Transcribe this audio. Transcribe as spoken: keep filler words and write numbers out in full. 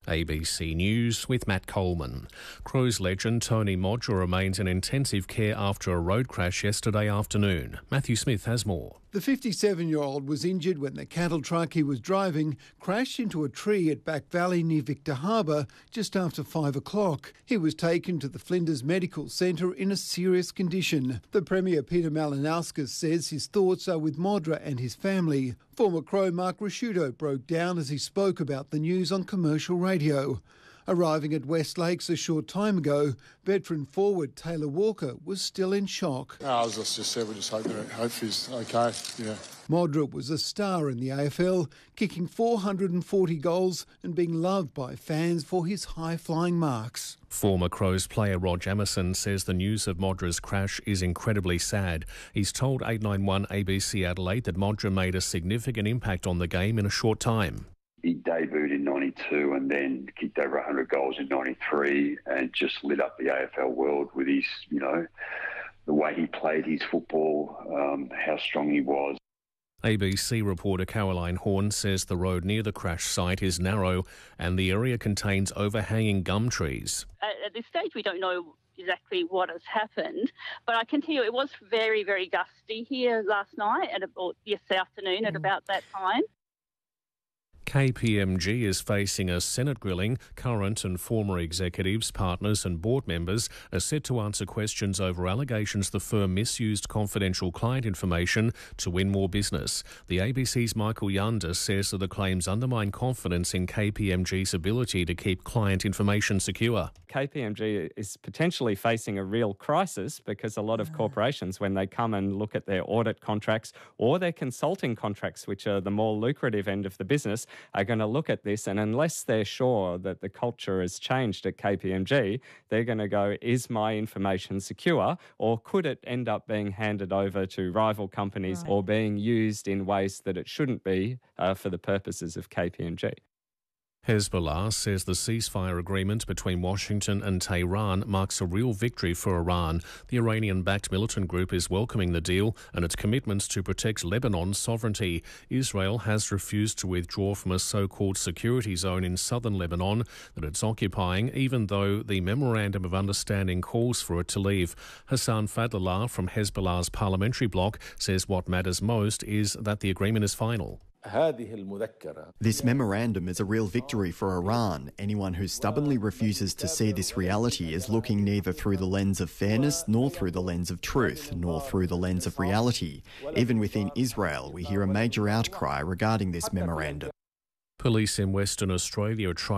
A B C News with Matt Coleman. Crows legend Tony Modra remains in intensive care after a road crash yesterday afternoon. Matthew Smith has more. The fifty-seven-year-old was injured when the cattle truck he was driving crashed into a tree at Back Valley near Victor Harbour just after five o'clock. He was taken to the Flinders Medical Centre in a serious condition. The Premier Peter Malinauskas says his thoughts are with Modra and his family. Former Crow Mark Ricciuto broke down as he spoke about the news on commercial radio. Arriving at West Lakes a short time ago, veteran forward Taylor Walker was still in shock. Oh, as I just said, we just hope that hope he's okay. Yeah. Modra was a star in the A F L, kicking four hundred forty goals and being loved by fans for his high-flying marks. Former Crows player Rog Emerson says the news of Modra's crash is incredibly sad. He's told eight ninety-one A B C Adelaide that Modra made a significant impact on the game in a short time. He debuted in ninety-two and then kicked over one hundred goals in ninety-three and just lit up the A F L world with his, you know, the way he played his football, um, how strong he was. A B C reporter Caroline Horn says the road near the crash site is narrow and the area contains overhanging gum trees. At this stage, we don't know exactly what has happened, but I can tell you it was very, very gusty here last night, at, or yesterday afternoon at about that time. K P M G is facing a Senate grilling. Current and former executives, partners and board members are set to answer questions over allegations the firm misused confidential client information to win more business. The A B C's Michael Yanda says that the claims undermine confidence in K P M G's ability to keep client information secure. K P M G is potentially facing a real crisis because a lot of corporations, when they come and look at their audit contracts or their consulting contracts, which are the more lucrative end of the business, are going to look at this, and unless they're sure that the culture has changed at K P M G, they're going to go, is my information secure, or could it end up being handed over to rival companies right. or being used in ways that it shouldn't be uh, for the purposes of K P M G? Hezbollah says the ceasefire agreement between Washington and Tehran marks a real victory for Iran. The Iranian-backed militant group is welcoming the deal and its commitments to protect Lebanon's sovereignty. Israel has refused to withdraw from a so-called security zone in southern Lebanon that it's occupying, even though the Memorandum of Understanding calls for it to leave. Hassan Fadlallah from Hezbollah's parliamentary bloc says what matters most is that the agreement is final. This memorandum is a real victory for Iran. Anyone who stubbornly refuses to see this reality is looking neither through the lens of fairness, nor through the lens of truth, nor through the lens of reality. Even within Israel, we hear a major outcry regarding this memorandum. Police in Western Australia are trying